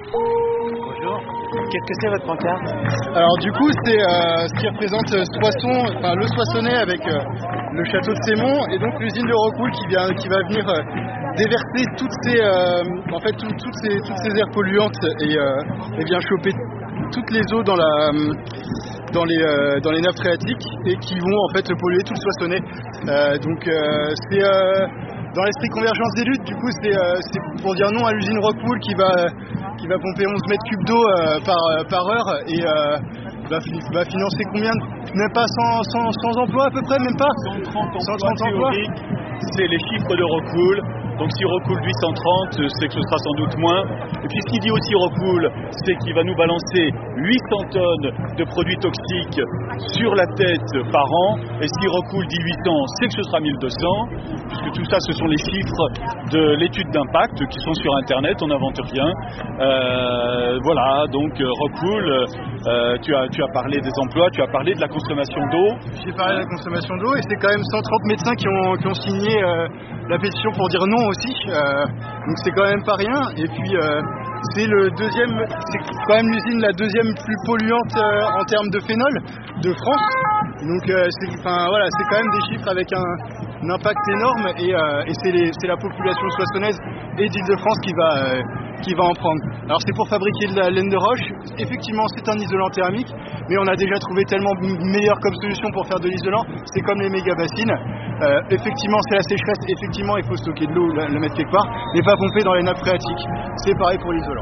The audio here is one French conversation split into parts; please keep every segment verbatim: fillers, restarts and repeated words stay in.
Bonjour. Qu'est-ce que c'est votre pancarte? Alors du coup c'est euh, ce qui représente euh, Soissons, enfin le Soissonnais avec euh, le château de Sémont et donc l'usine de Rockwool qui vient, qui va venir euh, déverser toutes ces, euh, en fait tout- toutes ces, toutes ces aires polluantes et, euh, et vient choper toutes les eaux dans la, dans les, euh, dans les nappes phréatiques et qui vont en fait polluer tout le Soissonnais. Euh, donc euh, c'est euh, dans l'esprit convergence des luttes, du coup c'est, euh, c'est pour dire non à l'usine Rockwool qui va qui va pomper onze mètres cubes d'eau euh, par, euh, par heure et euh, va, fi- va financer combien de... Même pas cent, cent, cent emplois à peu près, même pas cent trente cent emplois trente emplois. théoriques, c'est les chiffres de Rockwool. Donc si Rockwool dit cent trente, c'est que ce sera sans doute moins. Et puis ce qu'il dit aussi Rockwool, c'est qu'il va nous balancer huit cents tonnes de produits toxiques sur la tête par an. Et si Rockwool dit huit cents, c'est que ce sera mille deux cents, puisque tout ça, ce sont les chiffres de l'étude d'impact qui sont sur Internet, on n'invente rien. Euh, voilà, donc euh, Rockwool, euh, tu, as, tu as parlé des emplois, tu as parlé de la consommation d'eau. J'ai parlé de la consommation d'eau et c'est quand même cent trente médecins qui ont, qui ont signé euh, la pétition pour dire non aussi. Euh, donc c'est quand même pas rien. Et puis euh, c'est le deuxième, c'est quand même l'usine la deuxième plus polluante euh, en termes de phénol de France. Donc euh, c'est, enfin, voilà, c'est quand même des chiffres avec un, un impact énorme et, euh, et c'est, les, c'est la population soissonnaise et d'Île-de-France qui va, euh, qui va en prendre. Alors c'est pour fabriquer de la laine de roche. Effectivement c'est un isolant thermique, mais on a déjà trouvé tellement meilleur comme solution pour faire de l'isolant. C'est comme les méga bassines. Euh, effectivement c'est la sécheresse, effectivement il faut stocker de l'eau, le, le mettre quelque part, mais pas pomper dans les nappes phréatiques. C'est pareil pour l'isolant.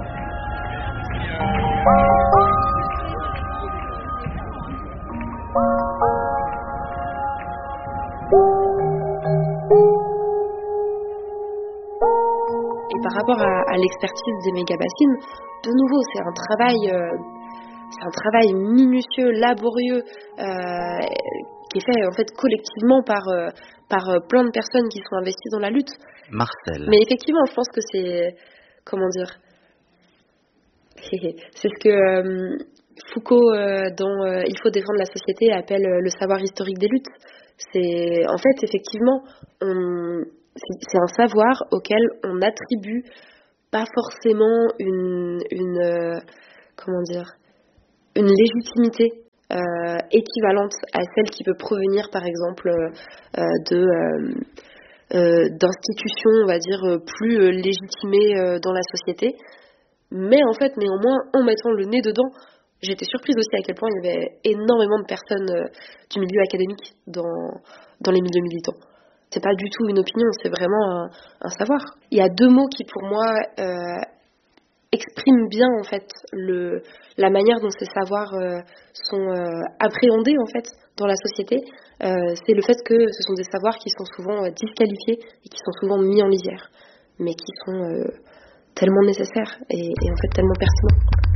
Et par rapport à, à l'expertise des méga-bassines, de nouveau, c'est un travail, euh, c'est un travail minutieux, laborieux, euh, qui est fait en fait collectivement par, euh, par euh, plein de personnes qui sont investies dans la lutte. Marcel. Mais effectivement, je pense que c'est, comment dire, c'est ce que euh, Foucault, euh, dans euh, Il faut défendre la société, appelle euh, le savoir historique des luttes. C'est, en fait, effectivement, on... c'est un savoir auquel on attribue pas forcément une, une euh, comment dire, une légitimité euh, équivalente à celle qui peut provenir, par exemple, euh, de euh, euh, d'institutions, on va dire, plus euh, légitimées euh, dans la société. Mais en fait, néanmoins, en mettant le nez dedans, j'étais surprise aussi à quel point il y avait énormément de personnes euh, du milieu académique dans dans les milieux militants. C'est pas du tout une opinion, c'est vraiment un, un savoir. Il y a deux mots qui, pour moi, euh, expriment bien en fait le, la manière dont ces savoirs euh, sont euh, appréhendés en fait dans la société. Euh, c'est le fait que ce sont des savoirs qui sont souvent euh, disqualifiés et qui sont souvent mis en lisière, mais qui sont euh, tellement nécessaires et, et en fait tellement pertinents.